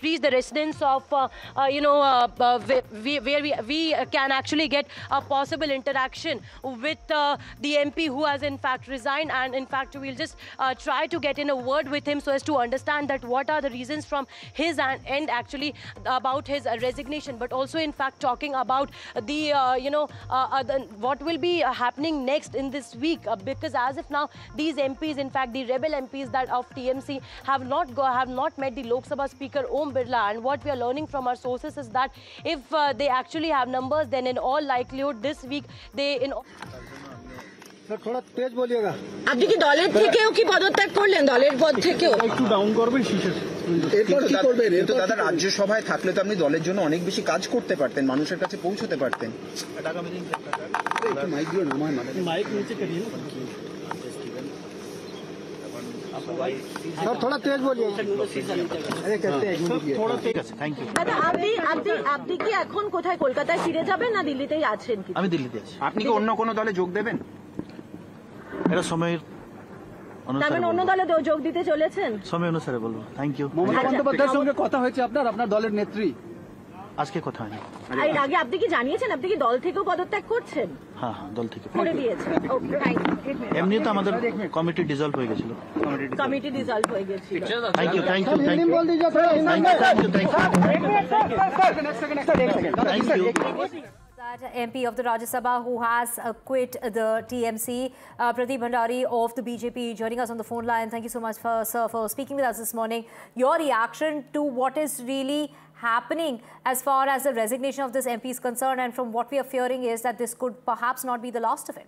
just reach the residence of, where we can actually get a possible interaction with the MP who has in fact resigned, and in fact we'll just try to get in a word with him so as to understand that what are the reasons from his end actually about his resignation, but also in fact talking about the what will be happening next in this week, because as of now these MPs, in fact the rebel MPs that of TMC have not met the Lok Sabha Speaker Om Birla, and what we are learning from our sources is that if they actually have numbers, then in all likelihood this week they थोड़ा तेज बोलिएगा আপনি কি দলের থেকেও কি পদত্যাগ করলেন দলের পদ থেকেও একটু ডাউন করবেন শিশে এরপর কি করবেন তো দাদা রাজ্যসভায় থাকলে তো আপনি দলের জন্য অনেক বেশি কাজ করতে পারতেন মানুষের কাছে পৌঁছতে পারতেন মাইক দিও না আমার মাইক নিচে করিয়ে सर थोड़ा तेज बोलिए अरे कहते हैं थोड़ा ঠিক আছে থ্যাংক ইউ দাদা আপনি কি এখন কোথায় কলকাতায় ফিরে যাবেন না দিল্লিতেই আছেন কি আমি দিল্লিতে আছি আপনি কি অন্য কোনো দলে যোগ দেবেন এটা সময়ের তারমানে অন্য দলে যোগ দিতে চলেছেন সময় অনুসারে বলবো থ্যাংক ইউ মমতা বন্দ্যোপাধ্যায়ের সঙ্গে কথা হয়েছে আপনার দলের নেত্রী আজকে কথা হয়নি এর আগে আপনি কি জানিয়েছেন আপনি কি দল থেকেও পদত্যাগ করছেন হ্যাঁ দল থেকে করে দিয়েছেন ওকে থ্যাংক ইউ এমনি তো আমাদের কমিটি ডিসলভ হয়ে গেছিল কমিটি ডিসলভ হয়ে গেছিল thank you thank you thank you बोल दीजिए थोड़ा thank you That MP of the Rajya Sabha who has quit the TMC, Pradeep Bhandari of the BJP, joining us on the phone line. Thank you so much, sir, for speaking with us this morning. Your reaction to what is really happening as far as the resignation of this MP is concerned, and from what we are fearing is that this could perhaps not be the last of it.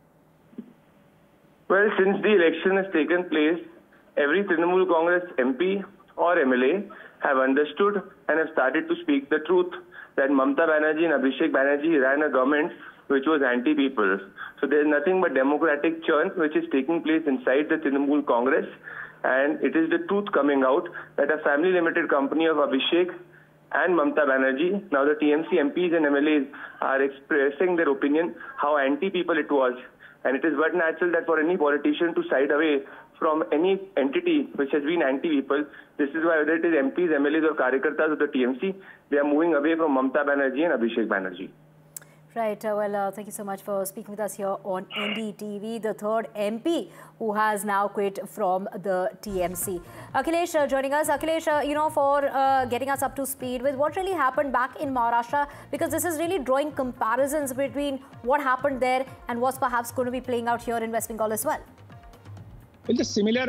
Well, since the election has taken place, every Trinamool Congress MP or MLA have understood and have started to speak the truth that Mamata Banerjee and Abhishek Banerjee ran a government which was anti-people. So there is nothing but democratic churn which is taking place inside the Trinamool Congress, and it is the truth coming out that a family limited company of Abhishek and Mamata Banerjee, now the TMC MPs and MLAs are expressing their opinion how anti-people it was. And it is but natural that for any politician to side away from any entity which has been anti-people. This is why whether it is MPs, MLAs or Karyakartas of the TMC, they are moving away from Mamata Banerjee and Abhishek Banerjee. Right. Thank you so much for speaking with us here on NDTV, the third MP who has now quit from the TMC. Akhilesh joining us. Akhilesh, for getting us up to speed with what really happened back in Maharashtra, because this is really drawing comparisons between what happened there and what's perhaps going to be playing out here in West Bengal as well. Well, the similar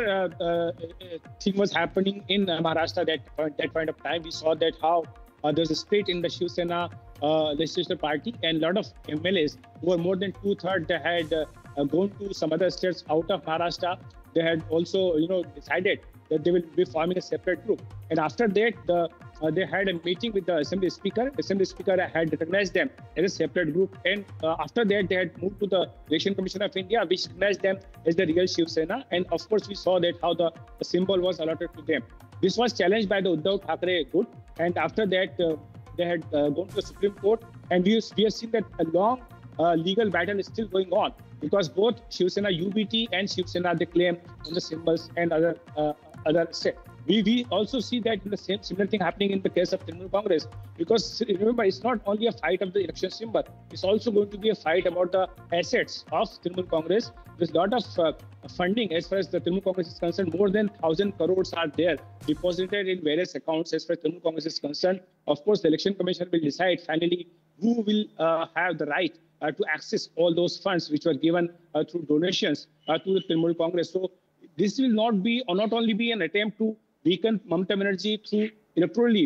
thing was happening in Maharashtra at that point of time. We saw that how there's a split in the Shiv Sena legislative party, and a lot of MLAs who were more than 2/3 they had gone to some other states out of Maharashtra. They had also decided that they will be forming a separate group, and after that they had a meeting with the Assembly Speaker. Assembly Speaker had recognized them as a separate group, and after that they had moved to the Election Commission of India, which recognized them as the real Shiv Sena. And of course we saw that how the symbol was allotted to them. This was challenged by the Uddhav Thackeray group, and after that they had gone to the Supreme Court, and we have seen that a long legal battle is still going on, because both Shiv Sena UBT and Shiv Sena they claim on the symbols and other set. We also see that in the similar thing happening in the case of Trinamool Congress, because remember it's not only a fight of the election symbol, it's also going to be a fight about the assets of Trinamool Congress. There's a lot of funding as far as the Trinamool Congress is concerned. More than 1,000 crores are there deposited in various accounts as far as Trinamool Congress is concerned. Of course, the Election Commission will decide finally who will have the right to access all those funds which were given through donations to the Trinamool Congress. So this will not only be an attempt to weaken Mamata Banerjee through electorally.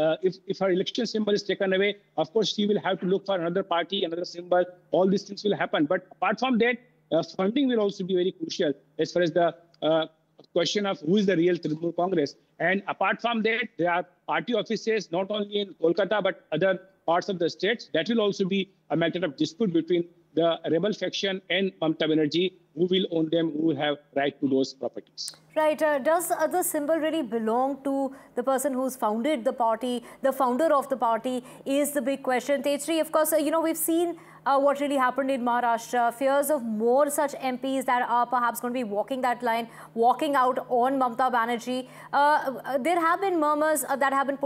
If her election symbol is taken away, of course she will have to look for another party, another symbol. All these things will happen. But apart from that, funding will also be very crucial as far as the question of who is the real Trinamool Congress. And apart from that, there are party offices not only in Kolkata but other parts of the states. That will also be a matter of dispute between the rebel faction and Mamata Banerjee, who will own them, who will have right to those properties. Right. Does the symbol really belong to the person who's founded the party, the founder of the party, is the big question. Tejasri, of course, we've seen what really happened in Maharashtra, fears of more such MPs that are perhaps going to be walking that line, walking out on Mamata Banerjee. There have been murmurs that have been put